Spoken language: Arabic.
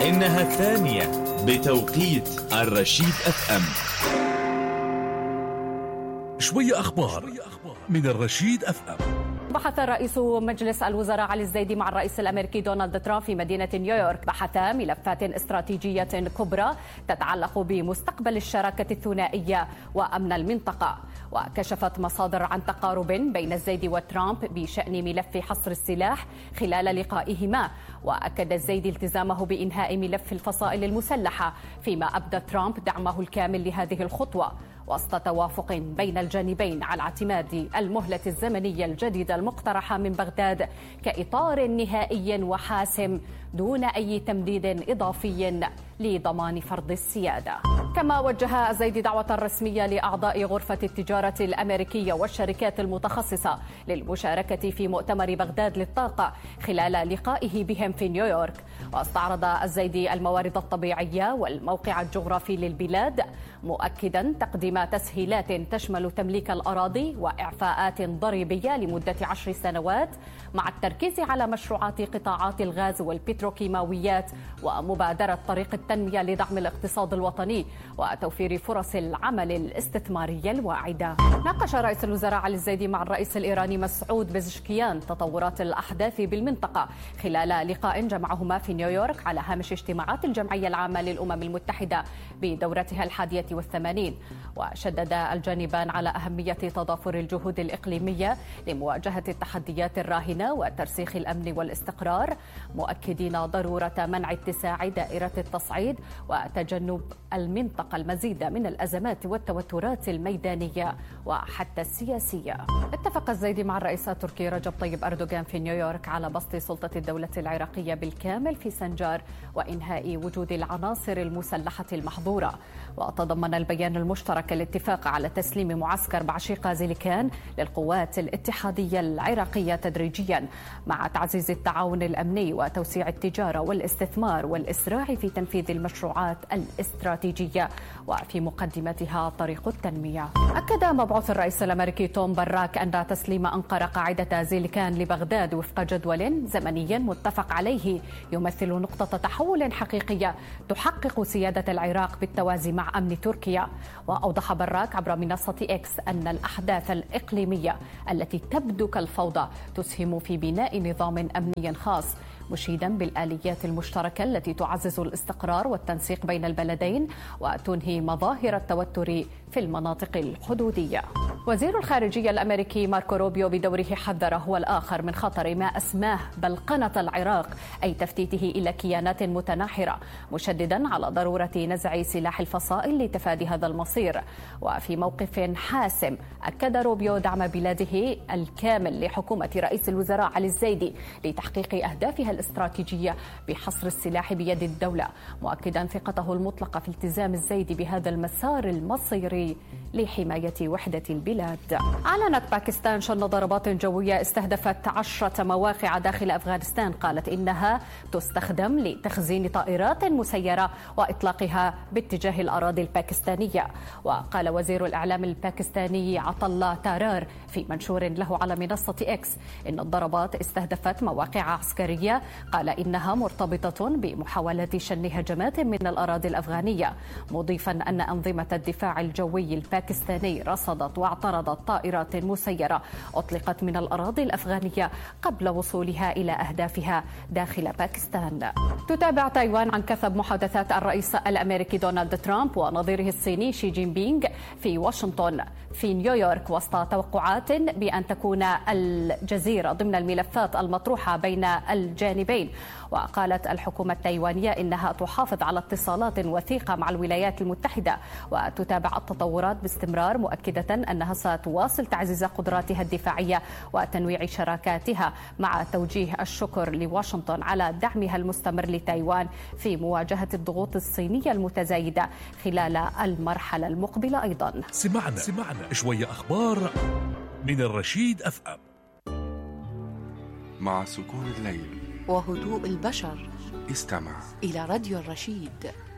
إنها الثانية بتوقيت الرشيد FM. شوية أخبار من الرشيد FM. بحث رئيس مجلس الوزراء علي الزيدي مع الرئيس الأمريكي دونالد ترامب في مدينة نيويورك. بحثا ملفات استراتيجية كبرى تتعلق بمستقبل الشراكة الثنائية وأمن المنطقة. وكشفت مصادر عن تقارب بين الزيدي وترامب بشأن ملف حصر السلاح خلال لقائهما. وأكد الزيدي التزامه بإنهاء ملف الفصائل المسلحة، فيما أبدى ترامب دعمه الكامل لهذه الخطوة، وسط توافق بين الجانبين على اعتماد المهلة الزمنية الجديدة المقترحة من بغداد كإطار نهائي وحاسم دون أي تمديد إضافي لضمان فرض السيادة. كما وجه الزيدي دعوة رسمية لأعضاء غرفة التجارة الأمريكية والشركات المتخصصة للمشاركة في مؤتمر بغداد للطاقة خلال لقائه بهم في نيويورك. واستعرض الزيدي الموارد الطبيعية والموقع الجغرافي للبلاد، مؤكدا تقديم تسهيلات تشمل تمليك الأراضي وإعفاءات ضريبية لمدة 10 سنوات، مع التركيز على مشروعات قطاعات الغاز والبتروكيماويات ومبادرة طريق التنمية لدعم الاقتصاد الوطني وتوفير فرص العمل الاستثمارية الواعدة. ناقش رئيس الوزراء علي الزيدي مع الرئيس الإيراني مسعود بزشكيان تطورات الأحداث بالمنطقة خلال لقاء جمعهما في نيويورك على هامش اجتماعات الجمعية العامة للأمم المتحدة بدورتها 81. وشدد الجانبان على أهمية تضافر الجهود الإقليمية لمواجهة التحديات الراهنة وترسيخ الأمن والاستقرار، مؤكدين ضرورة منع اتساع دائرة التصعيد وتجنب المنطقة المزيد من الأزمات والتوترات الميدانية وحتى السياسية. اتفق الزيدي مع الرئيس التركي رجب طيب أردوغان في نيويورك على بسط سلطة الدولة العراقية بالكامل في سنجار وإنهاء وجود العناصر المسلحة المحظورة. وتضمن البيان المشترك الاتفاق على تسليم معسكر بعشيقة زيليكان للقوات الاتحادية العراقية تدريجيا، مع تعزيز التعاون الأمني وتوسيع التجارة والاستثمار والإسراع في تنفيذ المشروعات الاستراتيجية وفي مقدمتها طريق التنمية. أكد مبعوث الرئيس الأمريكي توم براك أن تسليم أنقرة قاعدة زيليكان لبغداد وفق جدول زمني متفق عليه يمثل نقطة تحول حقيقية تحقق سيادة العراق بالتوازي مع أمن تركيا. وأوضح براك عبر منصة إكس أن الأحداث الإقليمية التي تبدو كالفوضى تسهم في بناء نظام أمني خاص، مشيدا بالآليات المشتركة التي تعزز الاستقرار والتنسيق بين البلدين وتنهي مظاهر التوتر في المناطق الحدودية. وزير الخارجية الأمريكي ماركو روبيو بدوره حذر هو الآخر من خطر ما أسماه بلقنة العراق، أي تفتيته إلى كيانات متناحرة، مشددا على ضرورة نزع سلاح الفصائل لتفادي هذا المصير. وفي موقف حاسم أكد روبيو دعم بلاده الكامل لحكومة رئيس الوزراء علي الزيدي لتحقيق أهدافها الاستراتيجية بحصر السلاح بيد الدولة، مؤكدا ثقته المطلقة في التزام الزيدي بهذا المسار المصيري لحماية وحدة البلاد. أعلنت باكستان شن ضربات جوية استهدفت 10 مواقع داخل أفغانستان، قالت إنها تستخدم لتخزين طائرات مسيرة وإطلاقها باتجاه الأراضي الباكستانية. وقال وزير الإعلام الباكستاني عطلة تارار في منشور له على منصة إكس إن الضربات استهدفت مواقع عسكرية، قال إنها مرتبطة بمحاولة شن هجمات من الأراضي الأفغانية، مضيفا أن أنظمة الدفاع الجوي الباكستاني رصدت واعترضت طائرات مسيرة أطلقت من الأراضي الأفغانية قبل وصولها إلى أهدافها داخل باكستان. تتابع تايوان عن كثب محادثات الرئيس الأمريكي دونالد ترامب ونظيره الصيني شي جين بينغ في واشنطن في نيويورك، وسط توقعات بأن تكون الجزيرة ضمن الملفات المطروحة بين الجانبين. وقالت الحكومة التايوانية إنها تحافظ على اتصالات وثيقة مع الولايات المتحدة وتتابع التطورات باستمرار، مؤكدة أنها ستواصل تعزيز قدراتها الدفاعية وتنويع شراكاتها، مع توجيه الشكر لواشنطن على دعمها المستمر لتايوان في مواجهة الضغوط الصينية المتزايدة خلال المرحلة المقبلة. أيضا سمعنا شوية أخبار من الرشيد FM. مع سكون الليل وهدوء البشر استمع إلى راديو الرشيد.